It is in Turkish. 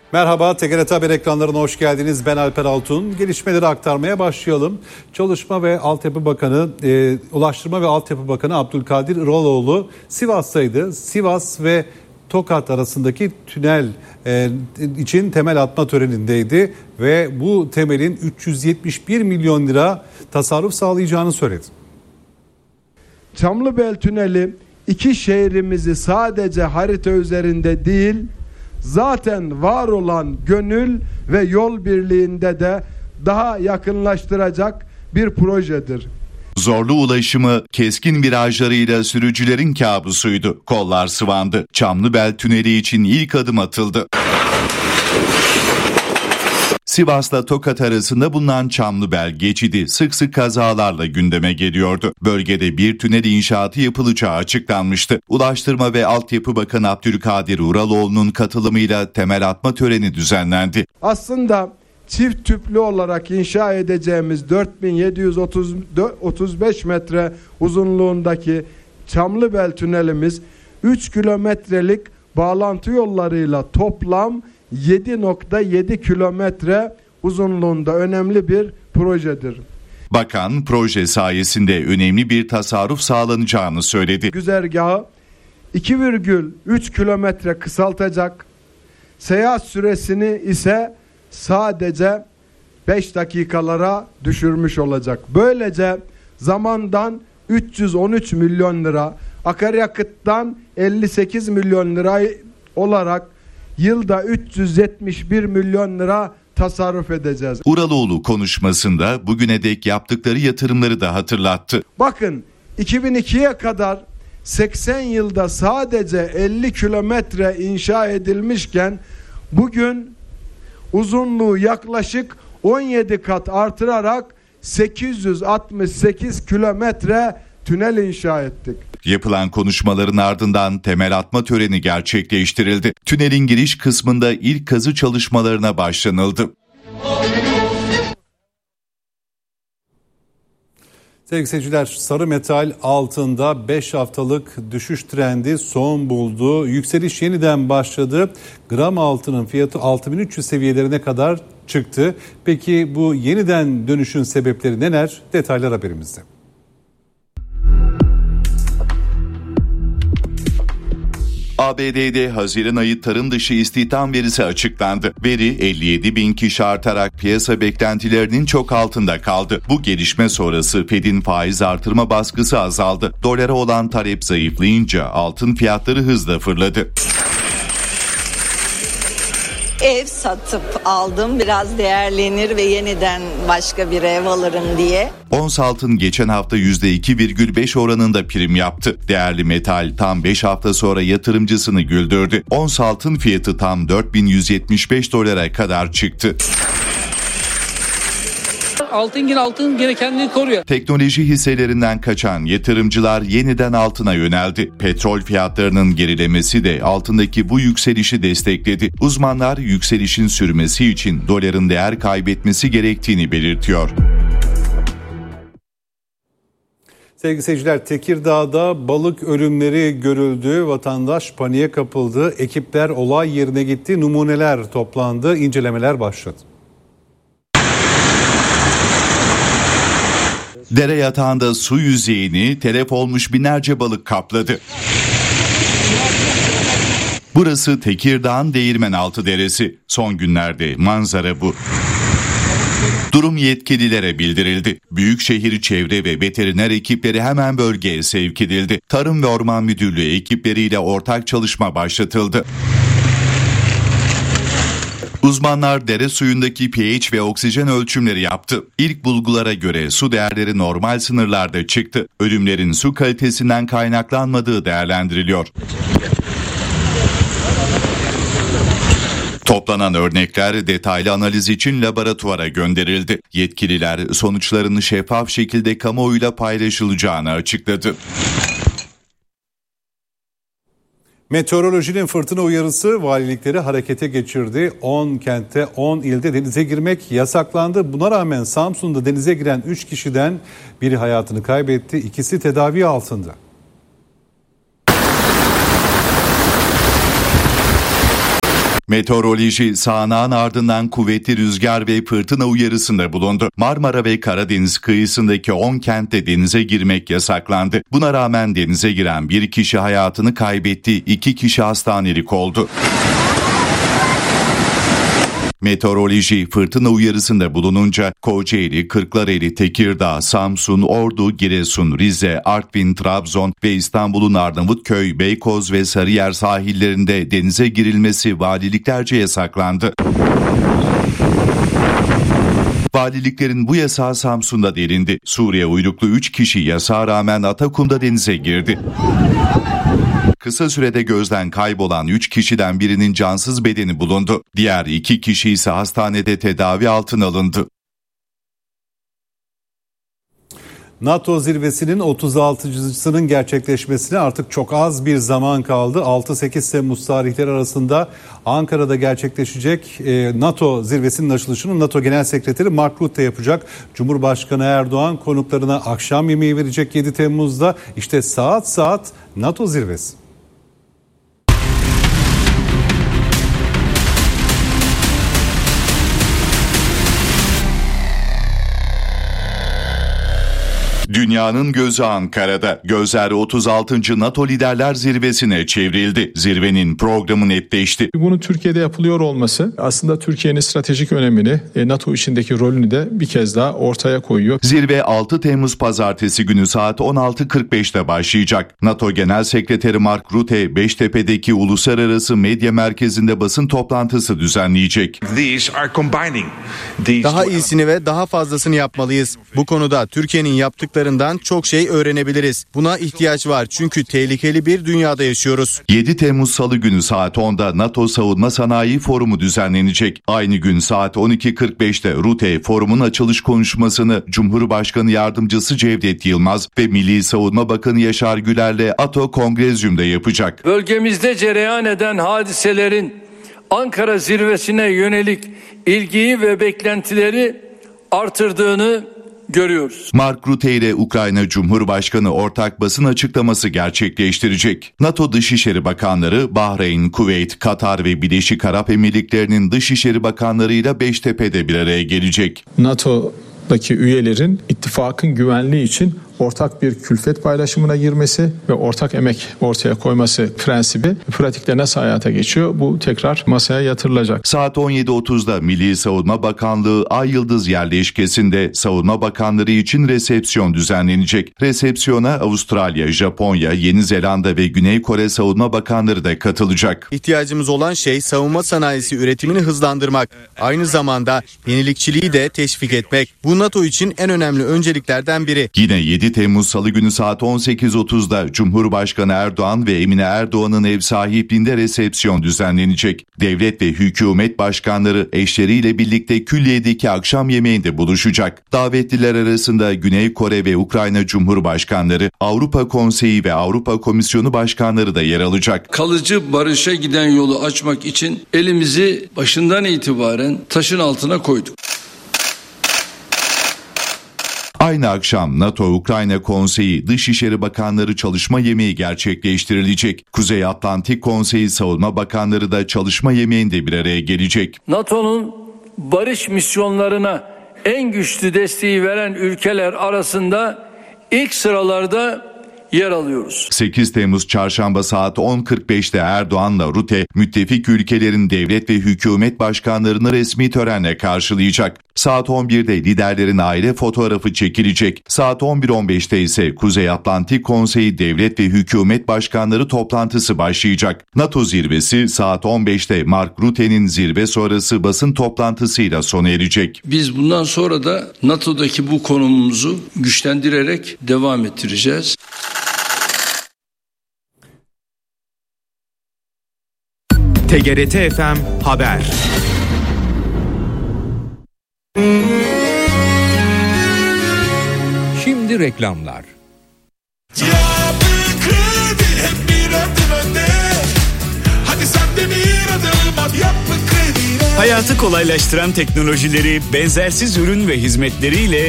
Merhaba, TGRT Haber ekranlarına hoş geldiniz. Ben Alper Altun. Gelişmeleri aktarmaya başlayalım. Çalışma ve Altyapı Bakanı, Ulaştırma ve Altyapı Bakanı Abdülkadir İraloğlu Sivas'taydı. Sivas ve Tokat arasındaki tünel için temel atma törenindeydi ve bu temelin 371 milyon lira tasarruf sağlayacağını söyledi. Çamlıbel Tüneli iki şehrimizi sadece harita üzerinde değil, zaten var olan gönül ve yol birliğinde de daha yakınlaştıracak bir projedir. Zorlu ulaşımı keskin virajlarıyla sürücülerin kabusuydu. Kollar sıvandı. Çamlıbel Tüneli için ilk adım atıldı. Sivas'la Tokat arasında bulunan Çamlıbel geçidi sık sık kazalarla gündeme geliyordu. Bölgede bir tünel inşaatı yapılacağı açıklanmıştı. Ulaştırma ve Altyapı Bakanı Abdülkadir İraloğlu'nun katılımıyla temel atma töreni düzenlendi. Aslında çift tüplü olarak inşa edeceğimiz 4735 metre uzunluğundaki Çamlıbel Tünelimiz 3 kilometrelik bağlantı yollarıyla toplam 7.7 kilometre uzunluğunda önemli bir projedir. Bakan proje sayesinde önemli bir tasarruf sağlanacağını söyledi. Güzergahı 2,3 kilometre kısaltacak, seyahat süresini ise sadece 5 dakikalara düşürmüş olacak. Böylece zamandan 313 milyon lira, akaryakıttan 58 milyon lira olarak yılda 371 milyon lira tasarruf edeceğiz. İraloğlu konuşmasında bugüne dek yaptıkları yatırımları da hatırlattı. Bakın 2002'ye kadar 80 yılda sadece 50 kilometre inşa edilmişken bugün uzunluğu yaklaşık 17 kat artırarak 868 kilometre tünel inşa ettik. Yapılan konuşmaların ardından temel atma töreni gerçekleştirildi. Tünelin giriş kısmında ilk kazı çalışmalarına başlanıldı. Sevgili seyirciler, sarı metal altında 5 haftalık düşüş trendi son buldu. Yükseliş yeniden başladı. Gram altının fiyatı 6300 seviyelerine kadar çıktı. Peki bu yeniden dönüşün sebepleri neler? Detaylar haberimizde. ABD'de Haziran ayı tarım dışı istihdam verisi açıklandı. Veri 57 bin kişi artarak piyasa beklentilerinin çok altında kaldı. Bu gelişme sonrası Fed'in faiz artırma baskısı azaldı. Dolara olan talep zayıflayınca altın fiyatları hızla fırladı. Ev satıp aldım, biraz değerlenir ve yeniden başka bir ev alırım diye. Ons altın geçen hafta %2,5 oranında prim yaptı. Değerli metal tam 5 hafta sonra yatırımcısını güldürdü. Ons altın fiyatı tam 4175 dolara kadar çıktı. Altın gene kendini koruyor. Teknoloji hisselerinden kaçan yatırımcılar yeniden altına yöneldi. Petrol fiyatlarının gerilemesi de altındaki bu yükselişi destekledi. Uzmanlar yükselişin sürmesi için doların değer kaybetmesi gerektiğini belirtiyor. Sevgili seyirciler, Tekirdağ'da balık ölümleri görüldü. Vatandaş paniğe kapıldı. Ekipler olay yerine gitti. Numuneler toplandı. İncelemeler başladı. Dere yatağında su yüzeyini telef olmuş binlerce balık kapladı. Burası Tekirdağ'ın Değirmenaltı Deresi. Son günlerde manzara bu. Durum yetkililere bildirildi. Büyükşehir Çevre ve Veteriner ekipleri hemen bölgeye sevk edildi. Tarım ve Orman Müdürlüğü ekipleriyle ortak çalışma başlatıldı. Uzmanlar dere suyundaki pH ve oksijen ölçümleri yaptı. İlk bulgulara göre su değerleri normal sınırlarda çıktı. Ölümlerin su kalitesinden kaynaklanmadığı değerlendiriliyor. Toplanan örnekler detaylı analiz için laboratuvara gönderildi. Yetkililer sonuçlarını şeffaf şekilde kamuoyuyla paylaşılacağını açıkladı. Meteorolojinin fırtına uyarısı valilikleri harekete geçirdi. 10 kentte 10 ilde denize girmek yasaklandı. Buna rağmen Samsun'da denize giren 3 kişiden biri hayatını kaybetti. İkisi tedavi altında. Meteoroloji sağanağın ardından kuvvetli rüzgar ve fırtına uyarısında bulundu. Marmara ve Karadeniz kıyısındaki 10 kentte denize girmek yasaklandı. Buna rağmen denize giren bir kişi hayatını kaybetti, 2 kişi hastanelik oldu. Meteoroloji fırtına uyarısında bulununca Kocaeli, Kırklareli, Tekirdağ, Samsun, Ordu, Giresun, Rize, Artvin, Trabzon ve İstanbul'un Arnavutköy, Beykoz ve Sarıyer sahillerinde denize girilmesi valiliklerce yasaklandı. Valiliklerin bu yasağı Samsun'da delindi. Suriye uyruklu 3 kişi yasağa rağmen Atakum'da denize girdi. Kısa sürede gözden kaybolan 3 kişiden birinin cansız bedeni bulundu. Diğer 2 kişi ise hastanede tedavi altına alındı. NATO zirvesinin 36.sının gerçekleşmesine artık çok az bir zaman kaldı. 6-8 Temmuz tarihleri arasında Ankara'da gerçekleşecek NATO zirvesinin açılışını NATO Genel Sekreteri Mark Rutte yapacak. Cumhurbaşkanı Erdoğan konuklarına akşam yemeği verecek 7 Temmuz'da. İşte saat NATO zirvesi. Dünyanın gözü Ankara'da. Gözler 36. NATO Liderler Zirvesi'ne çevrildi. Zirvenin programı netleşti. Bunun Türkiye'de yapılıyor olması aslında Türkiye'nin stratejik önemini, NATO içindeki rolünü de bir kez daha ortaya koyuyor. Zirve 6 Temmuz Pazartesi günü saat 16.45'te başlayacak. NATO Genel Sekreteri Mark Rutte, Beştepe'deki Uluslararası Medya Merkezi'nde basın toplantısı düzenleyecek. Daha iyisini ve daha fazlasını yapmalıyız. Bu konuda Türkiye'nin yaptıklarından çok şey öğrenebiliriz. Buna ihtiyaç var çünkü tehlikeli bir dünyada yaşıyoruz. 7 Temmuz Salı günü saat 10'da NATO Savunma Sanayi Forumu düzenlenecek. Aynı gün saat 12.45'te Rutte forumun açılış konuşmasını Cumhurbaşkanı Yardımcısı Cevdet Yılmaz ve Milli Savunma Bakanı Yaşar Güler'le NATO Kongrezyum'da yapacak. Bölgemizde cereyan eden hadiselerin Ankara zirvesine yönelik ilgiyi ve beklentileri artırdığını görüyoruz. Mark Rutte ile Ukrayna Cumhurbaşkanı ortak basın açıklaması gerçekleştirecek. NATO Dışişleri Bakanları Bahreyn, Kuveyt, Katar ve Birleşik Arap Emirlikleri'nin Dışişleri Bakanlarıyla Beştepe'de bir araya gelecek. NATO'daki üyelerin ittifakın güvenliği için ortak bir külfet paylaşımına girmesi ve ortak emek ortaya koyması prensibi pratikte nasıl hayata geçiyor? Bu tekrar masaya yatırılacak. Saat 17.30'da Milli Savunma Bakanlığı Ay Yıldız yerleşkesinde savunma bakanları için resepsiyon düzenlenecek. Resepsiyona Avustralya, Japonya, Yeni Zelanda ve Güney Kore savunma bakanları da katılacak. İhtiyacımız olan şey savunma sanayisi üretimini hızlandırmak. Aynı zamanda yenilikçiliği de teşvik etmek. Bu NATO için en önemli önceliklerden biri. Yine 7 Temmuz Salı günü saat 18.30'da Cumhurbaşkanı Erdoğan ve Emine Erdoğan'ın ev sahipliğinde resepsiyon düzenlenecek. Devlet ve hükümet başkanları eşleriyle birlikte Külliye'deki akşam yemeğinde buluşacak. Davetliler arasında Güney Kore ve Ukrayna Cumhurbaşkanları, Avrupa Konseyi ve Avrupa Komisyonu başkanları da yer alacak. Kalıcı barışa giden yolu açmak için elimizi başından itibaren taşın altına koyduk. Aynı akşam NATO-Ukrayna Konseyi Dışişleri Bakanları çalışma yemeği gerçekleştirilecek. Kuzey Atlantik Konseyi Savunma Bakanları da çalışma yemeğinde bir araya gelecek. NATO'nun barış misyonlarına en güçlü desteği veren ülkeler arasında ilk sıralarda yer alıyoruz. 8 Temmuz Çarşamba saat 10.45'te Erdoğan'la Rutte, müttefik ülkelerin devlet ve hükümet başkanlarını resmi törenle karşılayacak. Saat 11'de liderlerin aile fotoğrafı çekilecek. Saat 11.15'te ise Kuzey Atlantik Konseyi devlet ve hükümet başkanları toplantısı başlayacak. NATO zirvesi saat 15'te Mark Rutte'nin zirve sonrası basın toplantısıyla sona erecek. Biz bundan sonra da NATO'daki bu konumumuzu güçlendirerek devam ettireceğiz. TGRT FM Haber. Şimdi reklamlar. Hayatı kolaylaştıran teknolojileri, benzersiz ürün ve hizmetleriyle